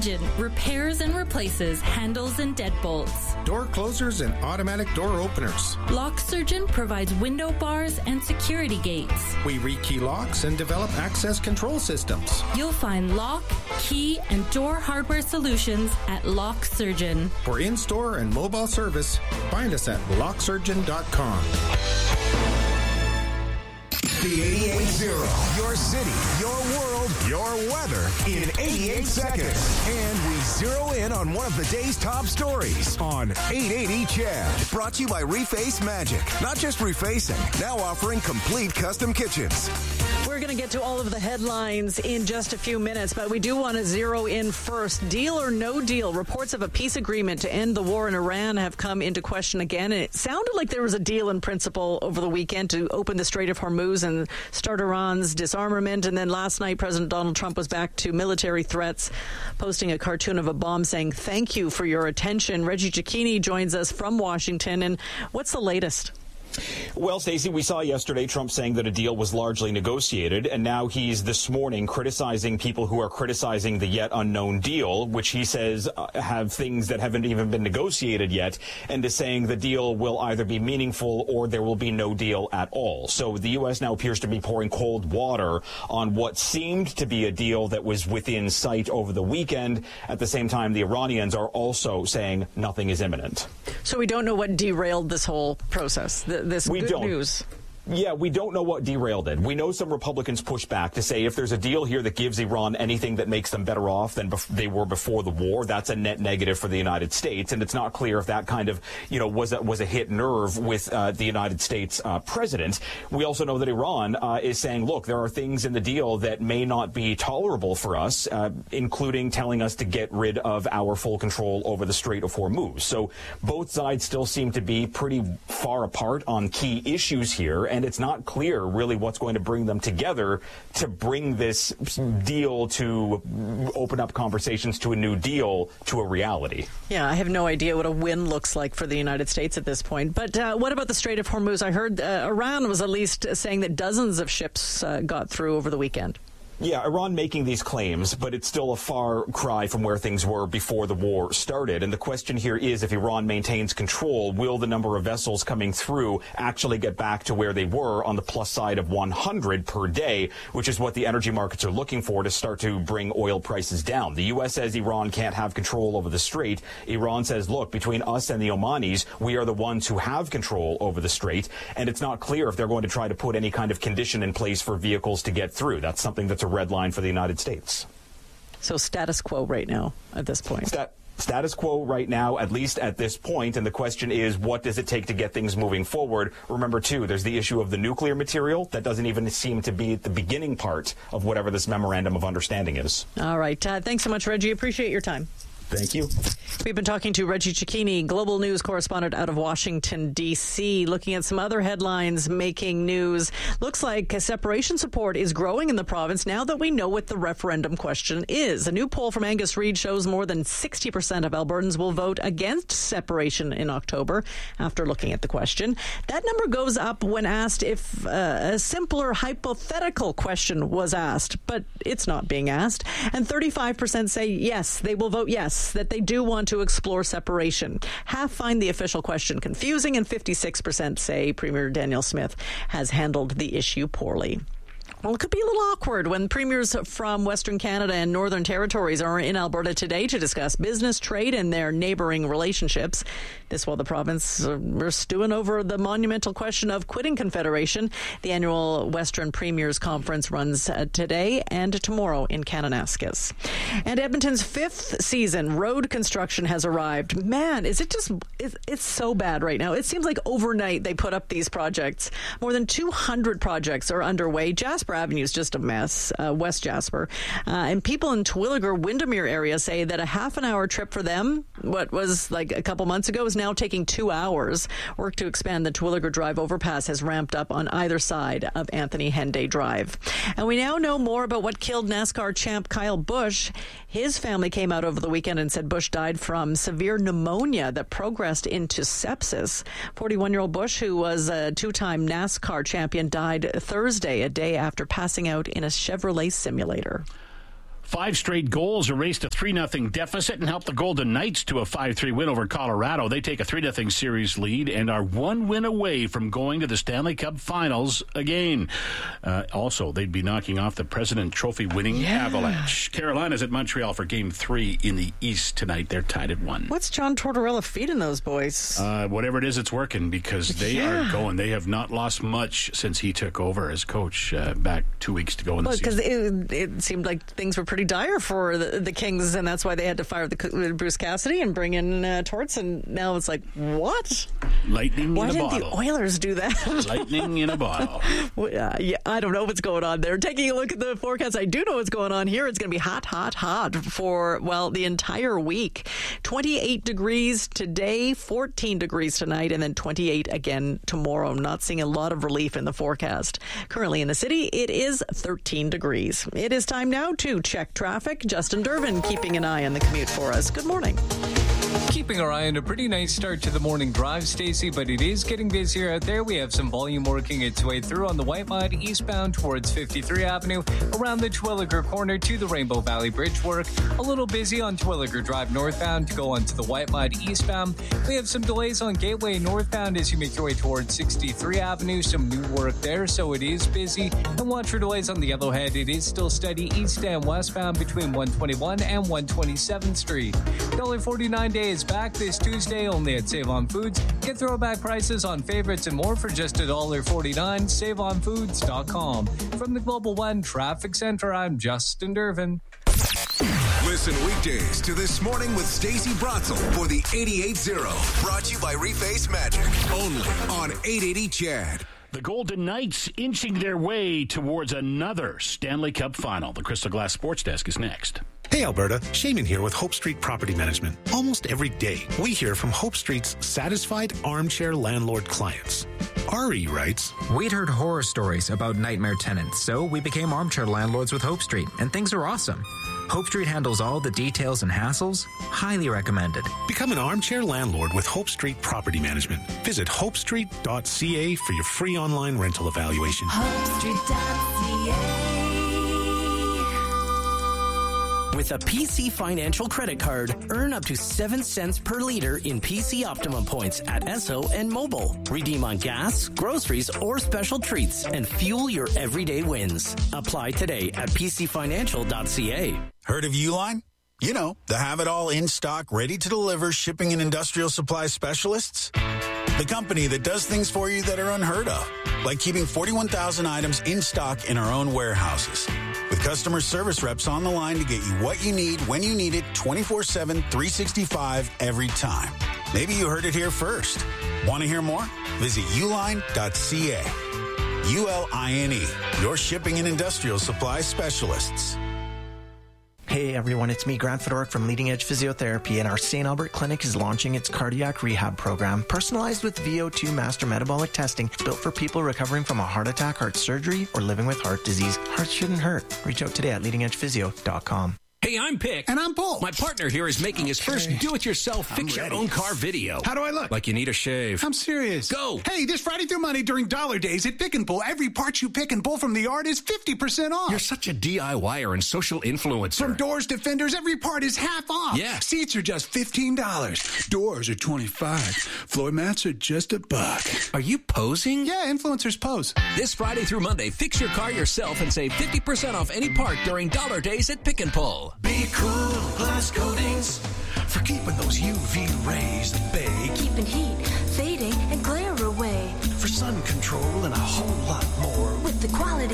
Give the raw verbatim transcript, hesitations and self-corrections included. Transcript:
Surgeon repairs and replaces handles and deadbolts. Door closers and automatic door openers. Lock Surgeon provides window bars and security gates. We rekey locks and develop access control systems. You'll find lock, key, and door hardware solutions at Lock Surgeon. For in-store and mobile service, find us at lock surgeon dot com. The eighty-eight point zero. Your city, your world, your weather in eighty-eight seconds. And we zero in on one of the day's top stories on eight eighty C H E D. Brought to you by Reface Magic. Not just refacing, now offering complete custom kitchens. We're going to get to all of the headlines in just a few minutes, but we do want to zero in first. Deal or no deal? Reports of a peace agreement to end the war in Iran have come into question again. And it sounded like there was a deal in principle over the weekend to open the Strait of Hormuz and start Iran's disarmament. And then last night, President Donald Trump was back to military threats, posting a cartoon of a bomb saying, "Thank you for your attention." Reggie Cecchini joins us from Washington. And what's the latest? Well, Stacey, we saw yesterday Trump saying that a deal was largely negotiated, and now he's this morning criticizing people who are criticizing the yet unknown deal, which he says uh, have things that haven't even been negotiated yet, and is saying the deal will either be meaningful or there will be no deal at all. So the U S now appears to be pouring cold water on what seemed to be a deal that was within sight over the weekend. At the same time, the Iranians are also saying nothing is imminent. So we don't know what derailed this whole process. The This we good don't. news. Yeah, we don't know what derailed it. We know some Republicans push back to say if there's a deal here that gives Iran anything that makes them better off than bef- they were before the war, that's a net negative for the United States. And it's not clear if that kind of, you know, was a, was a hit nerve with uh, the United States uh, president. We also know that Iran uh, is saying, look, there are things in the deal that may not be tolerable for us, uh, including telling us to get rid of our full control over the Strait of Hormuz. So both sides still seem to be pretty far apart on key issues here. And it's not clear really what's going to bring them together to bring this deal to open up conversations to a new deal to a reality. Yeah, I have no idea what a win looks like for the United States at this point. But uh, what about the Strait of Hormuz? I heard uh, Iran was at least saying that dozens of ships uh, got through over the weekend. Yeah, Iran making these claims, but it's still a far cry from where things were before the war started. And the question here is, if Iran maintains control, will the number of vessels coming through actually get back to where they were on the plus side of one hundred per day, which is what the energy markets are looking for to start to bring oil prices down. The U S says Iran can't have control over the strait. Iran says, look, between us and the Omanis, we are the ones who have control over the strait. And it's not clear if they're going to try to put any kind of condition in place for vehicles to get through. That's something that's a red line for the United States. So status quo right now at this point. Stat- status quo right now, at least at this point. And the question is, what does it take to get things moving forward? Remember, too, there's the issue of the nuclear material. That doesn't even seem to be the beginning part of whatever this memorandum of understanding is. All right. Uh, thanks so much, Reggie. Appreciate your time. Thank you. We've been talking to Reggie Cecchini, global news correspondent out of Washington, D C, looking at some other headlines making news. Looks like separation support is growing in the province now that we know what the referendum question is. A new poll from Angus Reid shows more than sixty percent of Albertans will vote against separation in October after looking at the question. That number goes up when asked if uh, a simpler hypothetical question was asked, but it's not being asked. And thirty-five percent say yes, they will vote yes, that they do want to explore separation. Half find the official question confusing, and fifty-six percent say Premier Danielle Smith has handled the issue poorly. Well, it could be a little awkward when premiers from Western Canada and Northern Territories are in Alberta today to discuss business, trade, and their neighbouring relationships. This while the province are stewing over the monumental question of quitting Confederation. The annual Western Premiers Conference runs today and tomorrow in Kananaskis. And Edmonton's fifth season road construction has arrived. Man, is it just, it's so bad right now. It seems like overnight they put up these projects. More than two hundred projects are underway. Jasper Avenue is just a mess, uh, West Jasper. Uh, and people in Terwillegar, Windermere area say that a half an hour trip for them, what was like a couple months ago, is now taking two hours. Work to expand the Terwillegar Drive overpass has ramped up on either side of Anthony Henday Drive. And we now know more about what killed NASCAR champ Kyle Busch. His family came out over the weekend and said Busch died from severe pneumonia that progressed into sepsis. forty-one-year-old Busch, who was a two-time NASCAR champion, died Thursday, a day after passing out in a Chevrolet simulator. Five straight goals erased a three nothing deficit and helped the Golden Knights to a five three win over Colorado. They take a three nothing series lead and are one win away from going to the Stanley Cup Finals again. Uh, also, they'd be knocking off the President Trophy winning Yeah. Avalanche. Carolina's at Montreal for Game three in the East tonight. They're tied at one. What's John Tortorella feeding those boys? Uh, whatever it is, it's working because they Yeah. are going. They have not lost much since he took over as coach uh, back two weeks to go in the Well, because season. it, it seemed like things were pretty dire for the, the Kings, and that's why they had to fire the Bruce Cassidy and bring in uh, Torts. And now it's like, what? Lightning Why in a didn't bottle. the Oilers do that? Lightning in a bottle. Well, uh, yeah, I don't know what's going on there. Taking a look at the forecast, I do know what's going on here. It's going to be hot, hot, hot for, well, the entire week. twenty-eight degrees today, fourteen degrees tonight, and then twenty-eight again tomorrow. I'm not seeing a lot of relief in the forecast. Currently in the city, it is thirteen degrees. It is time now to check traffic. Justin Durbin keeping an eye on the commute for us. Good morning. Keeping our eye on a pretty nice start to the morning drive, Stacey, but it is getting busier out there. We have some volume working its way through on the Whitemud eastbound towards fifty-three Avenue, around the Terwilliger corner to the Rainbow Valley Bridge work. A little busy on Terwilliger Drive northbound to go onto the Whitemud eastbound. We have some delays on Gateway northbound as you make your way towards sixty-three Avenue. Some new work there, so it is busy. And watch for delays on the Yellowhead. It is still steady east and westbound between one twenty-one and one twenty-seventh Street. one forty-nine day is back this Tuesday only at Save On Foods. Get throwback prices on favorites and more for just one forty-nine. save on foods dot com. From the Global One Traffic Center, I'm Justin Durbin. Listen weekdays to This Morning with Stacey Bratzel for the eighty-eight zero. Brought to you by Reface Magic. Only on eight eighty C H A D. The Golden Knights inching their way towards another Stanley Cup final. The Crystal Glass Sports Desk is next. Hey Alberta, Shaman here with Hope Street Property Management. Almost every day, we hear from Hope Street's satisfied armchair landlord clients. Ari writes, We'd heard horror stories about nightmare tenants, so we became armchair landlords with Hope Street, and things are awesome. Hope Street handles all the details and hassles. Highly recommended. become an armchair landlord with Hope Street Property Management. Visit hope street dot c a for your free online rental evaluation. hope street dot c a. With a P C Financial credit card, earn up to seven cents per liter in P C Optimum points at Esso and Mobile. Redeem on gas, groceries, or special treats and fuel your everyday wins. Apply today at p c financial dot c a. Heard of Uline? You know, the have-it-all in-stock, ready-to-deliver shipping and industrial supply specialists. The company that does things for you that are unheard of, like keeping forty-one thousand items in stock in our own warehouses. With customer service reps on the line to get you what you need, when you need it, twenty-four seven, three sixty-five, every time. Maybe you heard it here first. Want to hear more? Visit uline dot c a. U L I N E, your shipping and industrial supply specialists. Hey everyone, it's me, Grant Fedoruk from Leading Edge Physiotherapy, and our Saint Albert Clinic is launching its cardiac rehab program, personalized with V O two master metabolic testing, built for people recovering from a heart attack, heart surgery, or living with heart disease. Heart shouldn't hurt. Reach out today at leading edge physio dot com. Hey, I'm Pick. And I'm Paul. My partner here is making his Okay. first do-it-yourself I'm fix your ready. own car video. How do I look? Like you need a shave. I'm serious. Go. Hey, this Friday through Monday during Dollar Days at Pick and Pull, every part you pick and pull from the yard is fifty percent off. You're such a DIYer and social influencer. From doors to fenders, every part is half off. Yeah. Seats are just fifteen dollars. Doors are twenty-five dollars. Floor mats are just a buck. Are you posing? Yeah, influencers pose. This Friday through Monday, fix your car yourself and save fifty percent off any part during Dollar Days at Pick and Pull. Be cool, glass coatings for keeping those U V rays at bay. Keeping heat, fading, and glare away. For sun control and a whole lot more. With the quality